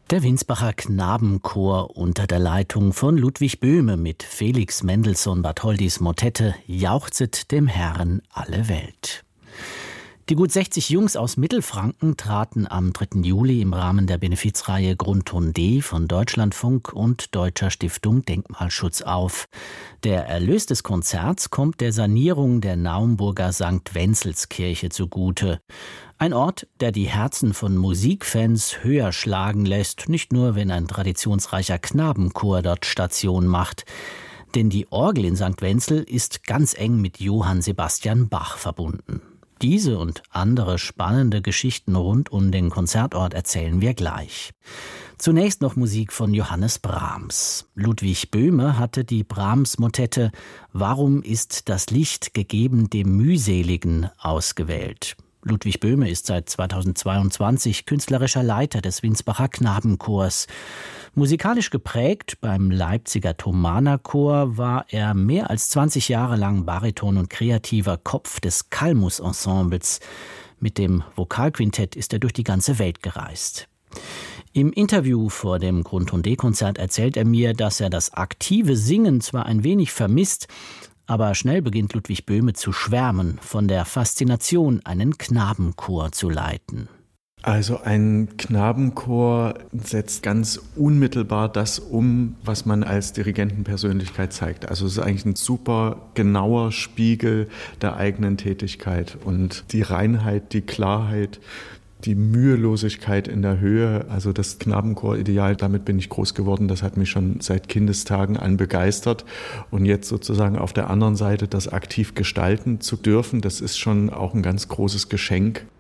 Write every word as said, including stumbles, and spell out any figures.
Der Winsbacher Knabenchor unter der Leitung von Ludwig Böhme mit Felix Mendelssohn Bartholdys Motette »Jauchzet dem Herrn alle Welt«. Die gut sechzig Jungs aus Mittelfranken traten am dritten Juli im Rahmen der Benefizreihe Grundton D von Deutschlandfunk und Deutscher Stiftung Denkmalschutz auf. Der Erlös des Konzerts kommt der Sanierung der Naumburger Sankt Wenzelskirche zugute. Ein Ort, der die Herzen von Musikfans höher schlagen lässt, nicht nur, wenn ein traditionsreicher Knabenchor dort Station macht. Denn die Orgel in Sankt Wenzel ist ganz eng mit Johann Sebastian Bach verbunden. Diese und andere spannende Geschichten rund um den Konzertort erzählen wir gleich. Zunächst noch Musik von Johannes Brahms. Ludwig Böhme hatte die Brahms-Motette »Warum ist das Licht gegeben dem Mühseligen« ausgewählt. Ludwig Böhme ist seit zweitausendzweiundzwanzig künstlerischer Leiter des Winsbacher Knabenchors. Musikalisch geprägt beim Leipziger Thomaner Chor war er mehr als zwanzig Jahre lang Bariton und kreativer Kopf des Kalmus-Ensembles. Mit dem Vokalquintett ist er durch die ganze Welt gereist. Im Interview vor dem Grundton D-Konzert erzählt er mir, dass er das aktive Singen zwar ein wenig vermisst, aber schnell beginnt Ludwig Böhme zu schwärmen von der Faszination, einen Knabenchor zu leiten. Also ein Knabenchor setzt ganz unmittelbar das um, was man als Dirigentenpersönlichkeit zeigt. Also es ist eigentlich ein super genauer Spiegel der eigenen Tätigkeit und die Reinheit, die Klarheit, die Mühelosigkeit in der Höhe, also das Knabenchor-Ideal, damit bin ich groß geworden. Das hat mich schon seit Kindestagen an begeistert. Und jetzt sozusagen auf der anderen Seite das aktiv gestalten zu dürfen, das ist schon auch ein ganz großes Geschenk.